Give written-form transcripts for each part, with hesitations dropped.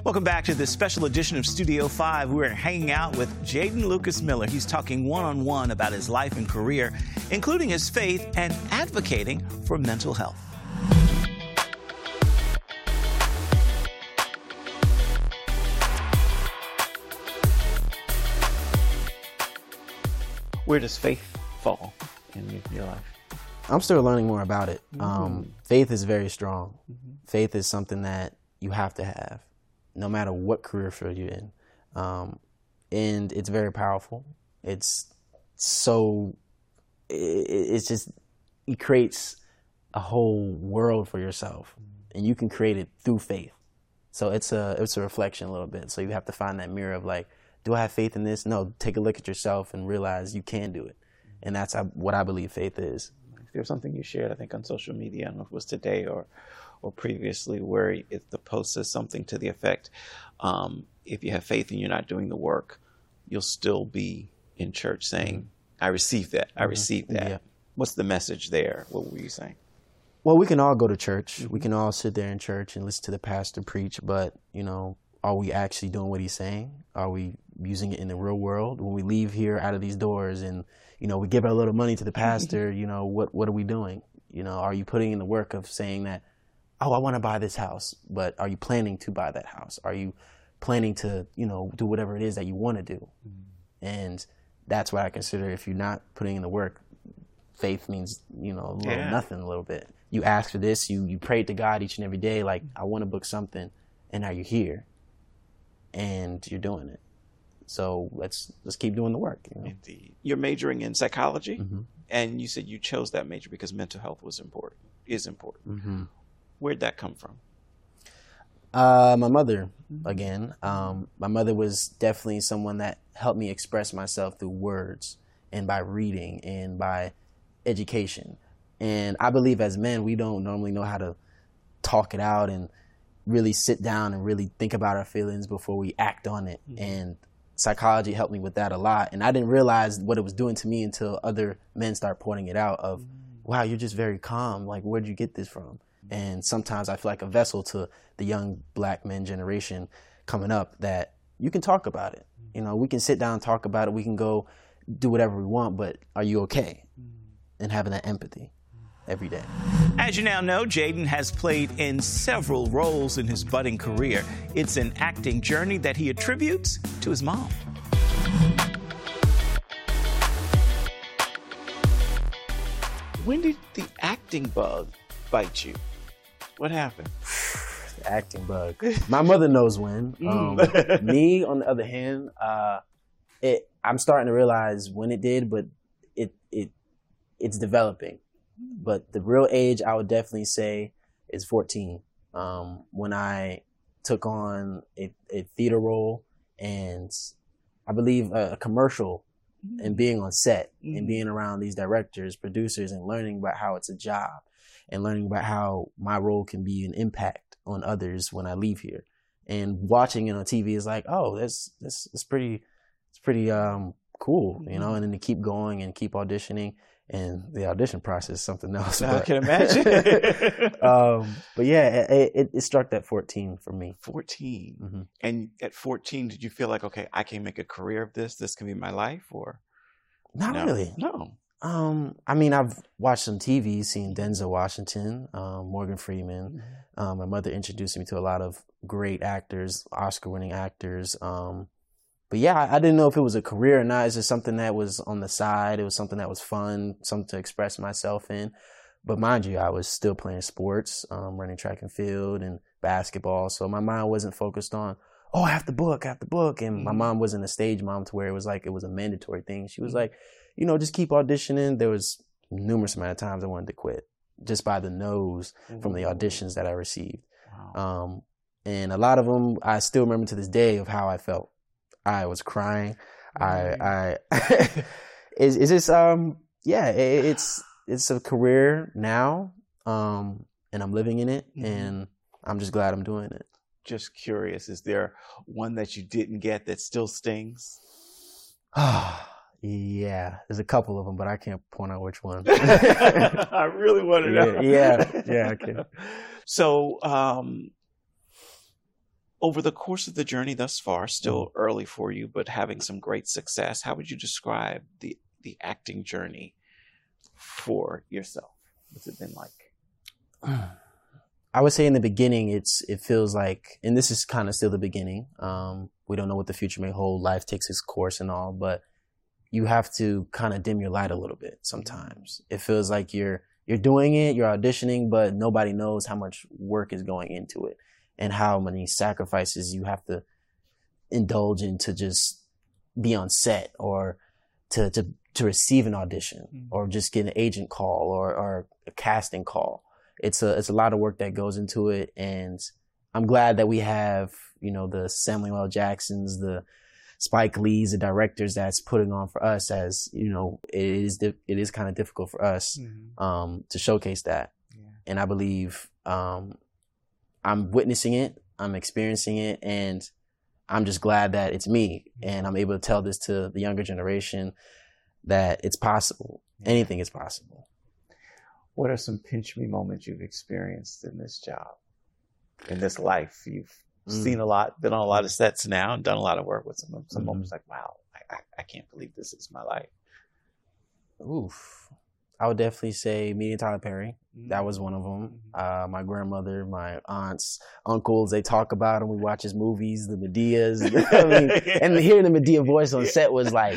Welcome back to this special edition of Studio 5. We're hanging out with Jaden Lucas Miller. He's talking one-on-one about his life and career, including his faith and advocating for mental health. Where does faith fall in your life? I'm still learning more about it. Faith is very strong. Faith is something that you have to have, no matter what career field you're in. And it's very powerful. It's just, it creates a whole world for yourself, and you can create it through faith. So it's a reflection a little bit. So you have to find that mirror of like, do I have faith in this? No, take a look at yourself and realize you can do it. And that's what I believe faith is. There's something you shared, I think, on social media, I don't know if it was today or previously, where if the post says something to the effect, if you have faith and you're not doing the work, you'll still be in church saying, I received that, I received that. Yeah. What's the message there? What were you saying? Well, we can all go to church. We can all sit there in church and listen to the pastor preach, but, you know, are we actually doing what he's saying? Are we using it in the real world? When we leave here out of these doors and, you know, we give a little money to the pastor, you know, what are we doing? You know, are you putting in the work of saying that, oh, I want to buy this house, but are you planning to buy that house? Are you planning to, you know, do whatever it is that you want to do? And that's what I consider, if you're not putting in the work, faith means, you know, nothing a little bit. You ask for this, you pray to God each and every day, like, I want to book something, and now you're here, and you're doing it. So let's keep doing the work. You know? Indeed. You're majoring in psychology, and you said you chose that major because mental health is important. Where'd that come from? My mother, again. My mother was definitely someone that helped me express myself through words and by reading and by education. And I believe as men, we don't normally know how to talk it out and really sit down and really think about our feelings before we act on it. And psychology helped me with that a lot. And I didn't realize what it was doing to me until other men start pointing it out of, wow, you're just very calm. Like, where'd you get this from? And sometimes I feel like a vessel to the young black men generation coming up, that you can talk about it. You know, we can sit down and talk about it. We can go do whatever we want, but are you okay? And having that empathy every day. As you now know, Jaden has played in several roles in his budding career. It's an acting journey that he attributes to his mom. When did the acting bug bite you? What happened? The acting bug. My mother knows when. Me, on the other hand, I'm starting to realize when it did, but it's developing. But the real age, I would definitely say, is 14. When I took on a theater role and I believe a commercial, and being on set and being around these directors, producers, and learning about how it's a job and learning about how my role can be an impact on others when I leave here. And watching it on TV is like, oh, it's pretty cool, you know, and then to keep going and keep auditioning. And the audition process is something else. I can imagine. But yeah, it struck at 14 for me. 14. And at 14, did you feel like, okay, I can make a career of this? This can be my life, or? Not really. No. I mean, I've watched some TV, seen Denzel Washington, Morgan Freeman. My mother introduced me to a lot of great actors, Oscar-winning actors. But yeah, I didn't know if it was a career or not. It's just something that was on the side. It was something that was fun, something to express myself in. But mind you, I was still playing sports, running track and field and basketball. So my mind wasn't focused on, oh, I have to book. And my mom wasn't a stage mom to where it was like, it was a mandatory thing. She was like, you know, just keep auditioning. There was numerous amount of times I wanted to quit just by the no's from the auditions that I received. Wow. And a lot of them, I still remember to this day of how I felt. I was crying. It's just, it's a career now. And I'm living in it, and I'm just glad I'm doing it. Just curious, is there one that you didn't get that still stings? Yeah, there's a couple of them, but I can't point out which one. I really want to know. Yeah, I can. So, over the course of the journey thus far, still early for you, but having some great success, how would you describe the acting journey for yourself? What's it been like? I would say in the beginning, it feels like, and this is kind of still the beginning. We don't know what the future may hold. Life takes its course and all, but you have to kind of dim your light a little bit sometimes. It feels like you're doing it, you're auditioning, but nobody knows how much work is going into it and how many sacrifices you have to indulge in to just be on set or to receive an audition or just get an agent call or a casting call. It's a lot of work that goes into it, and I'm glad that we have, the Samuel L. Jacksons, the Spike Lees, the directors that's putting on for us, as it is kind of difficult for us to showcase that. Yeah. And I believe I'm witnessing it, I'm experiencing it, and I'm just glad that it's me and I'm able to tell this to the younger generation that it's possible. Anything is possible. What are some pinch me moments you've experienced in this job, in this life? You've seen a lot, been on a lot of sets now, and done a lot of work with some moments like, wow, I can't believe this is my life. Oof. I would definitely say meeting Tyler Perry. That was one of them. My grandmother, my aunts, uncles, they talk about him. We watch his movies, the Medeas. And hearing the Medea voice on set was like,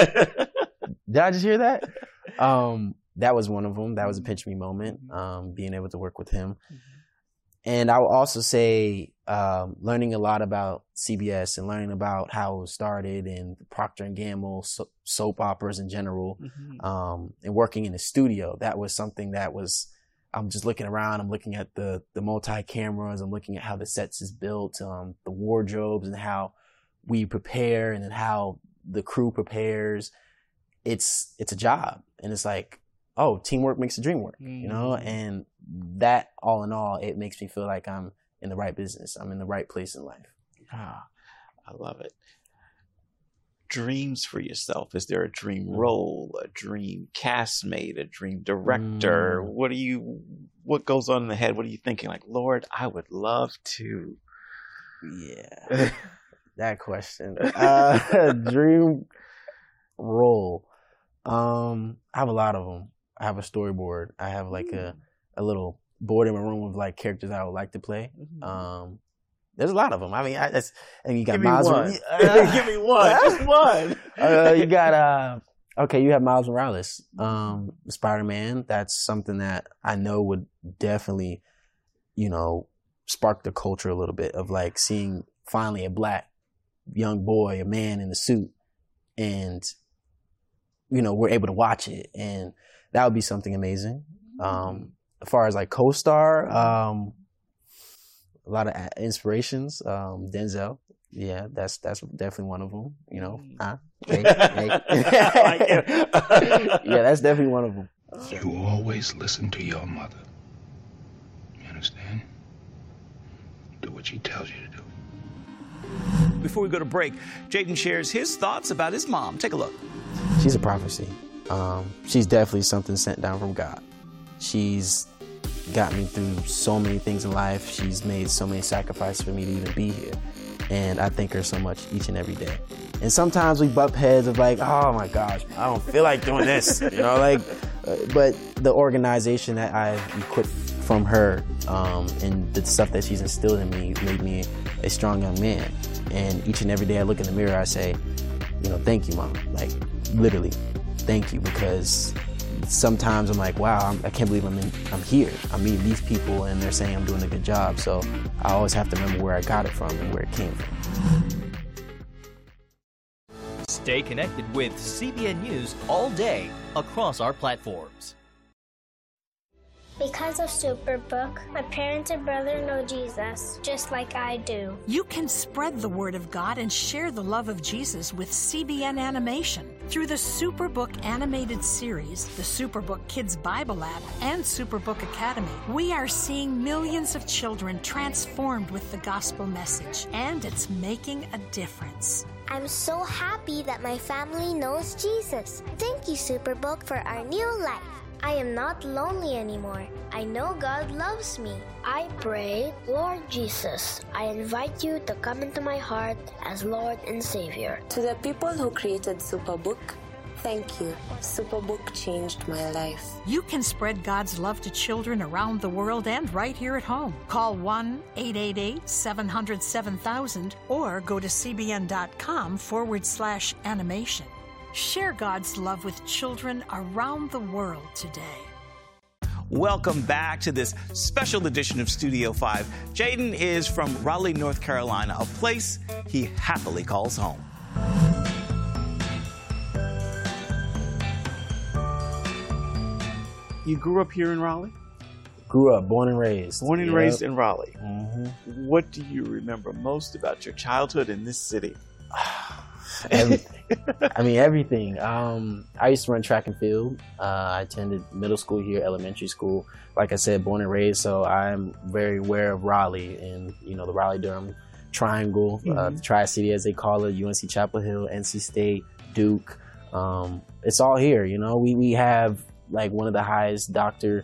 did I just hear that? That was one of them. That was a pinch me moment, being able to work with him. And I will also say learning a lot about CBS and learning about how it started and Procter & Gamble, soap operas in general, and working in the studio. That was something that was, I'm just looking around, I'm looking at the multi-cameras, I'm looking at how the sets is built, the wardrobes and how we prepare and then how the crew prepares. It's a job. And it's like, oh, teamwork makes the dream work, and that all in all, it makes me feel like I'm in the right business. I'm in the right place in life. I love it. Dreams for yourself. Is there a dream role, a dream castmate, a dream director? What goes on in the head? What are you thinking? Like, Lord, I would love to. Yeah, that question. Dream role. I have a lot of them. I have a storyboard. I have like a little board in my room with like characters I would like to play. There's a lot of them. I mean, and you got Miles. Give me one, just one. You got you have Miles Morales, Spider-Man. That's something that I know would definitely, spark the culture a little bit of like seeing finally a black young boy, a man in a suit, and we're able to watch it, and that would be something amazing. As far as like co-star, a lot of inspirations. Denzel, yeah, that's definitely one of them. Yeah, that's definitely one of them. You always listen to your mother. You understand? Do what she tells you to do. Before we go to break, Jaden shares his thoughts about his mom. Take a look. She's a prophecy. She's definitely something sent down from God. She's got me through so many things in life. She's made so many sacrifices for me to even be here. And I thank her so much each and every day. And sometimes we bump heads of like, oh my gosh, I don't feel like doing this, but the organization that I equipped from her, and the stuff that she's instilled in me made me a strong young man. And each and every day I look in the mirror, I say, thank you, Mom. Like, literally, thank you, because sometimes I'm like, wow, I can't believe I'm here. I'm meeting these people and they're saying I'm doing a good job. So I always have to remember where I got it from and where it came from. Stay connected with CBN News all day across our platforms. Because of Superbook, my parents and brother know Jesus just like I do. You can spread the word of God and share the love of Jesus with CBN Animation. Through the Superbook animated series, the Superbook Kids Bible app, and Superbook Academy, we are seeing millions of children transformed with the gospel message, and it's making a difference. I'm so happy that my family knows Jesus. Thank you, Superbook, for our new life. I am not lonely anymore. I know God loves me. I pray, Lord Jesus, I invite you to come into my heart as Lord and Savior. To the people who created Superbook, thank you. Superbook changed my life. You can spread God's love to children around the world and right here at home. Call 1-888-700-7000 or go to cbn.com/animation. Share God's love with children around the world today. Welcome back to this special edition of Studio 5. Jaden is from Raleigh, North Carolina, a place he happily calls home. You grew up here in Raleigh? Grew up, born and raised. Born and raised in Raleigh. Mm-hmm. What do you remember most about your childhood in this city? Everything. I mean, everything. I used to run track and field. I attended middle school here, elementary school. Like I said, born and raised, so I'm very aware of Raleigh and, the Raleigh-Durham Triangle, the Tri-City as they call it, UNC Chapel Hill, NC State, Duke. It's all here, We have like one of the highest doctor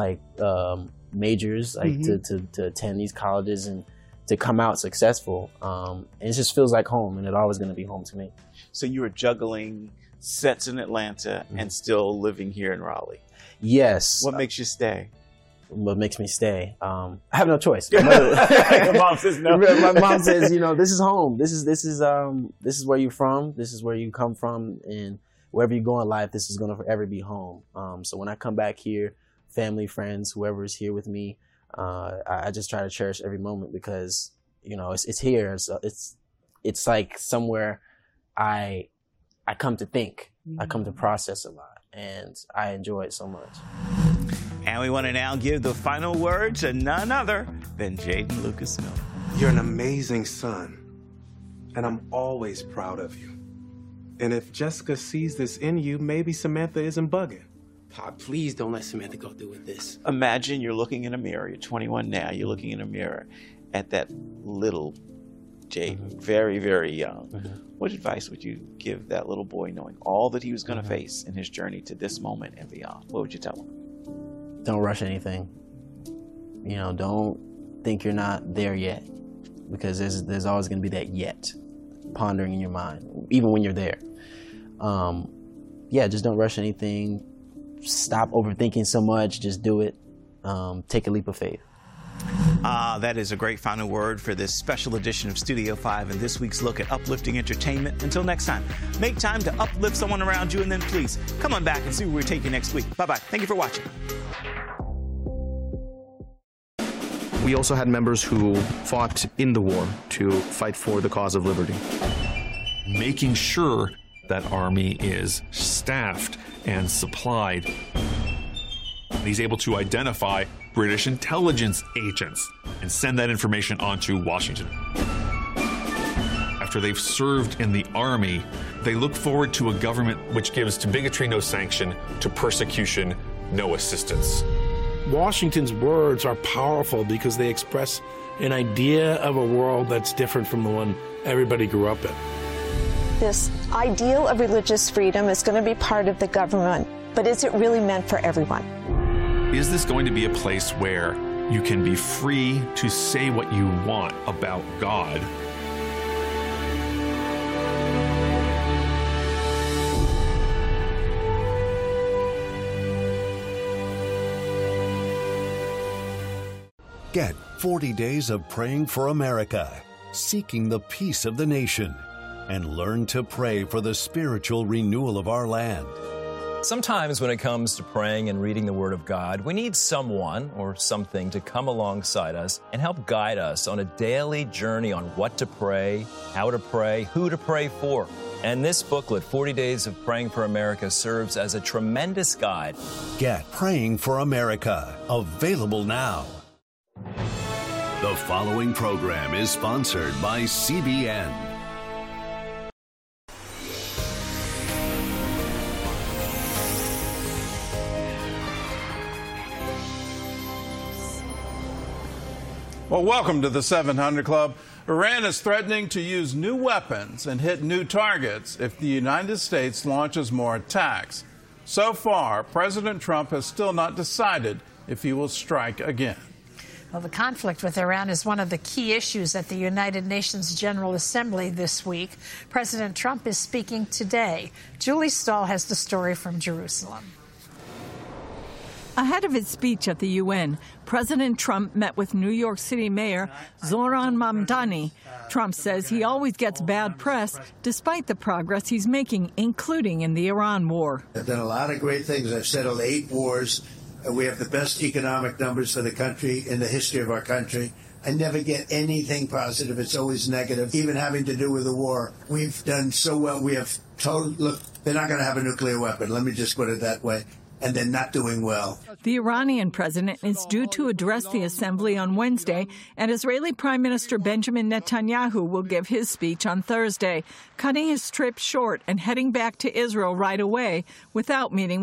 majors to attend these colleges and to come out successful. And it just feels like home, and it's always going to be home to me. So you were juggling sets in Atlanta and still living here in Raleigh. Yes. What makes you stay? What makes me stay? I have no choice. Your mom says no. My mom says, this is home. This is where you're from. This is where you come from, and wherever you go in life, this is going to forever be home. So when I come back here, family, friends, whoever is here with me, I just try to cherish every moment because, it's here. So it's like somewhere I come to think, I come to process a lot, and I enjoy it so much. And we want to now give the final word to none other than Jaden Lucas Miller. You're an amazing son, and I'm always proud of you. And if Jessica sees this in you, maybe Samantha isn't bugging. Pop, please don't let Samantha go through with this. Imagine you're looking in a mirror. You're 21 now. You're looking in a mirror at that little Jaden, very, very young. What advice would you give that little boy knowing all that he was going to face in his journey to this moment and beyond? What would you tell him? Don't rush anything. Don't think you're not there yet, because there's always going to be that yet pondering in your mind, even when you're there. Just don't rush anything. Stop overthinking so much. Just do it. Take a leap of faith. That is a great final word for this special edition of Studio 5 and this week's look at uplifting entertainment. Until next time, make time to uplift someone around you, and then please come on back and see where we're taking next week. Bye-bye. Thank you for watching. We also had members who fought in the war to fight for the cause of liberty. Making sure that Army is staffed and supplied. He's able to identify British intelligence agents and send that information on to Washington. After they've served in the Army, they look forward to a government which gives to bigotry no sanction, to persecution no assistance. Washington's words are powerful because they express an idea of a world that's different from the one everybody grew up in. This ideal of religious freedom is going to be part of the government, but is it really meant for everyone? Is this going to be a place where you can be free to say what you want about God? Get 40 days of praying for America, seeking the peace of the nation, and learn to pray for the spiritual renewal of our land. Sometimes when it comes to praying and reading the Word of God, we need someone or something to come alongside us and help guide us on a daily journey on what to pray, how to pray, who to pray for. And this booklet, 40 Days of Praying for America, serves as a tremendous guide. Get Praying for America, available now. The following program is sponsored by CBN. Well, welcome to the 700 Club. Iran is threatening to use new weapons and hit new targets if the United States launches more attacks. So far, President Trump has still not decided if he will strike again. Well, the conflict with Iran is one of the key issues at the United Nations General Assembly this week. President Trump is speaking today. Julie Stahl has the story from Jerusalem. Ahead of his speech at the UN, President Trump met with New York City Mayor Zohran Mamdani. Trump says he always gets bad press despite the progress he's making, including in the Iran war. I've done a lot of great things. I've settled 8 wars. We have the best economic numbers for the country in the history of our country. I never get anything positive. It's always negative, even having to do with the war. We've done so well. We have told, look, they're not going to have a nuclear weapon. Let me just put it that way. And they're not doing well. The Iranian president is due to address the assembly on Wednesday, and Israeli Prime Minister Benjamin Netanyahu will give his speech on Thursday, cutting his trip short and heading back to Israel right away without meeting